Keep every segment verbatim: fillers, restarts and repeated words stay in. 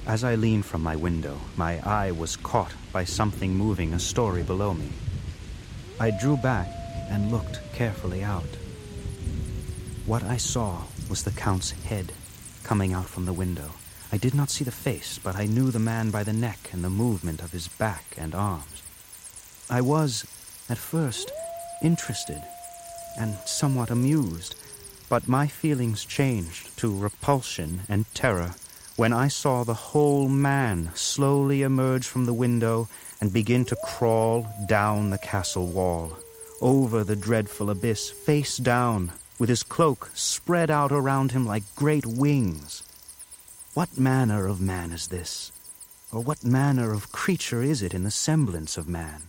As I leaned from my window, my eye was caught by something moving a story below me. I drew back and looked carefully out. What I saw was the Count's head coming out from the window. I did not see the face, but I knew the man by the neck and the movement of his back and arms. I was, at first, interested and somewhat amused, but my feelings changed to repulsion and terror when I saw the whole man slowly emerge from the window and begin to crawl down the castle wall, over the dreadful abyss, face down, with his cloak spread out around him like great wings. What manner of man is this? Or what manner of creature is it in the semblance of man?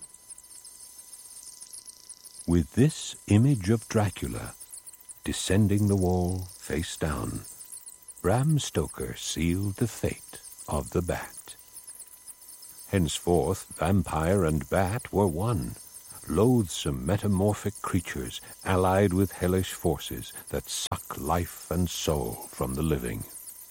With this image of Dracula, descending the wall face down, Bram Stoker sealed the fate of the bat. Henceforth, vampire and bat were one, loathsome metamorphic creatures allied with hellish forces that suck life and soul from the living.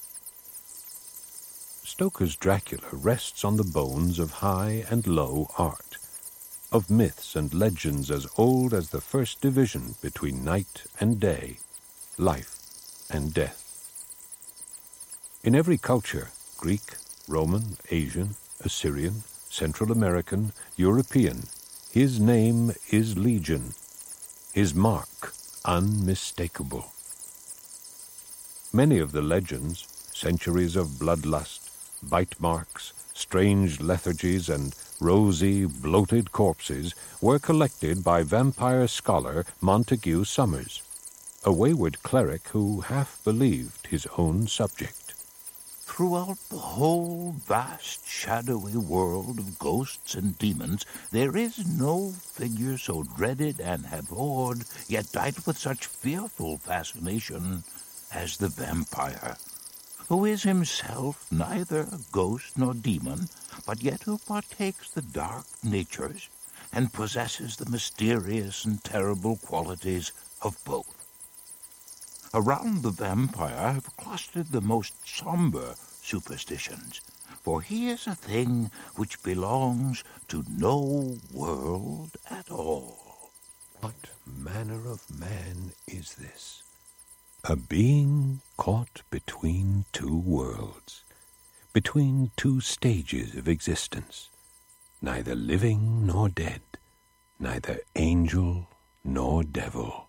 Stoker's Dracula rests on the bones of high and low art, of myths and legends as old as the first division between night and day, life and death. In every culture, Greek, Roman, Asian, Assyrian, Central American, European, his name is Legion, his mark unmistakable. Many of the legends, centuries of bloodlust, bite marks, strange lethargies, and rosy, bloated corpses were collected by vampire scholar Montague Summers, a wayward cleric who half believed his own subject. Throughout the whole vast, shadowy world of ghosts and demons, there is no figure so dreaded and abhorred, yet dight with such fearful fascination, as the vampire, who is himself neither ghost nor demon, but yet who partakes the dark natures and possesses the mysterious and terrible qualities of both. Around the vampire have clustered the most somber superstitions, for he is a thing which belongs to no world at all. What manner of man is this? A being caught between two worlds, between two stages of existence, neither living nor dead, neither angel nor devil.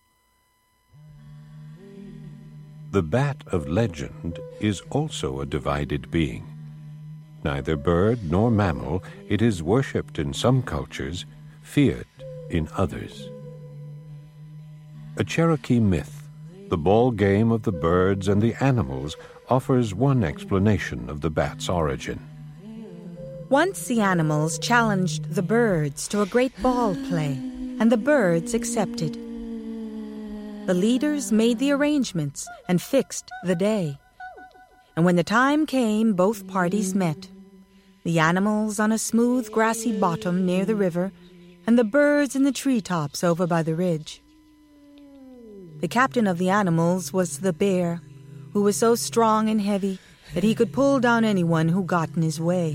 The bat of legend is also a divided being. Neither bird nor mammal, it is worshipped in some cultures, feared in others. A Cherokee myth, the ball game of the birds and the animals, offers one explanation of the bat's origin. Once the animals challenged the birds to a great ball play, and the birds accepted. The leaders made the arrangements and fixed the day. And when the time came, both parties met. The animals on a smooth grassy bottom near the river, and the birds in the treetops over by the ridge. The captain of the animals was the bear, who was so strong and heavy that he could pull down anyone who got in his way.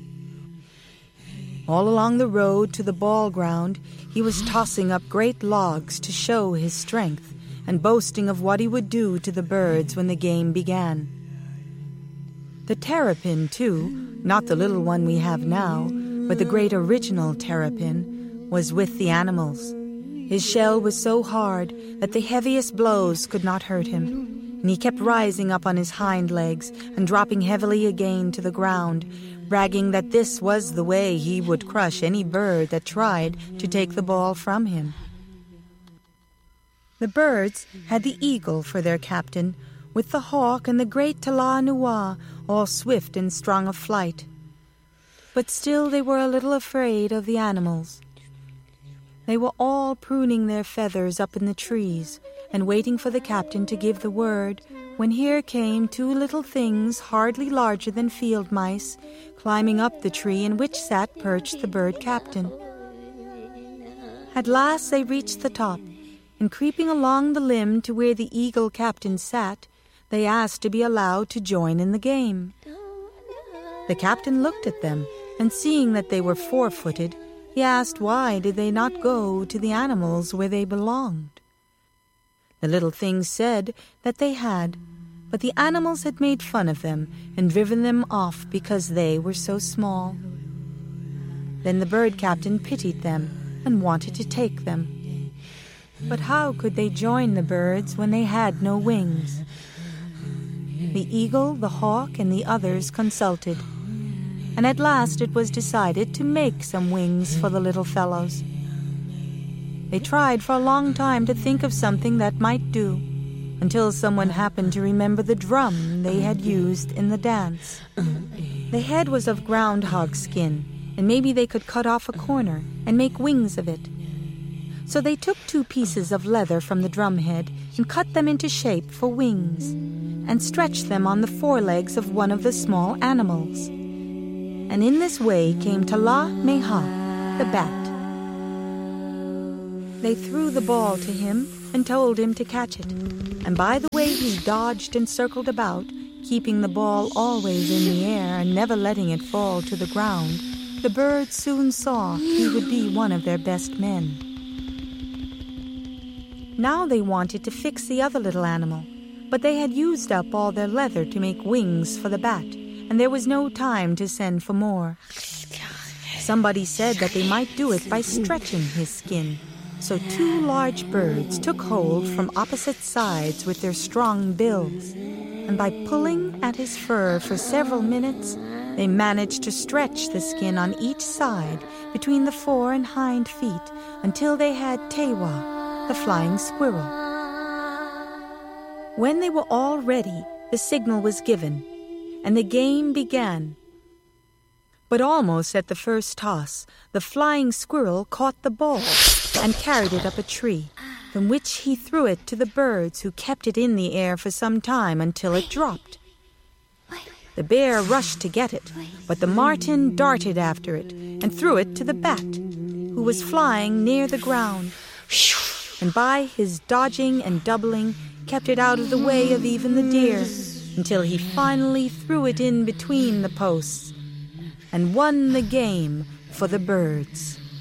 All along the road to the ball ground, he was tossing up great logs to show his strength, and boasting of what he would do to the birds when the game began. The terrapin, too, not the little one we have now, but the great original terrapin, was with the animals. His shell was so hard that the heaviest blows could not hurt him, and he kept rising up on his hind legs and dropping heavily again to the ground, bragging that this was the way he would crush any bird that tried to take the ball from him. The birds had the eagle for their captain, with the hawk and the great Tala-Nua, all swift and strong of flight. But still they were a little afraid of the animals. They were all pruning their feathers up in the trees and waiting for the captain to give the word, when here came two little things hardly larger than field mice, climbing up the tree in which sat perched the bird captain. At last they reached the top, and creeping along the limb to where the eagle captain sat, they asked to be allowed to join in the game. The captain looked at them, and seeing that they were four-footed, he asked why did they not go to the animals where they belonged. The little things said that they had, but the animals had made fun of them and driven them off because they were so small. Then the bird captain pitied them and wanted to take them. But how could they join the birds when they had no wings? The eagle, the hawk, and the others consulted, and at last it was decided to make some wings for the little fellows. They tried for a long time to think of something that might do, until someone happened to remember the drum they had used in the dance. The head was of groundhog skin, and maybe they could cut off a corner and make wings of it. So they took two pieces of leather from the drum head and cut them into shape for wings, and stretched them on the forelegs of one of the small animals. And in this way came Tala-Meha, the bat. They threw the ball to him and told him to catch it, and by the way he dodged and circled about, keeping the ball always in the air and never letting it fall to the ground, the birds soon saw he would be one of their best men. Now they wanted to fix the other little animal, but they had used up all their leather to make wings for the bat, and there was no time to send for more. Somebody said that they might do it by stretching his skin. So two large birds took hold from opposite sides with their strong bills, and by pulling at his fur for several minutes, they managed to stretch the skin on each side between the fore and hind feet until they had Tewa, the flying squirrel. When they were all ready, the signal was given, and the game began. But almost at the first toss, the flying squirrel caught the ball and carried it up a tree, from which he threw it to the birds, who kept it in the air for some time until it dropped. The bear rushed to get it, but the marten darted after it and threw it to the bat, who was flying near the ground, and by his dodging and doubling kept it out of the way of even the deer, until he finally threw it in between the posts and won the game for the birds.